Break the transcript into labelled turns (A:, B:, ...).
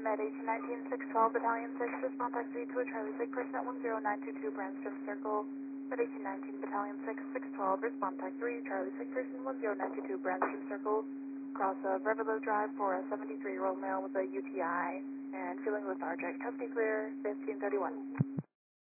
A: Med 1819612, Battalion 6, response taxi to a Charlie sick person at 10922 Brandstrom Circle. Med 1819, Battalion 6, 612, response taxi 3, Charlie sick person 10922 Brandstrom Circle. Cross of Reverlo Drive for a 73-year-old male with a UTI and feeling lethargic. Custody clear, 1531.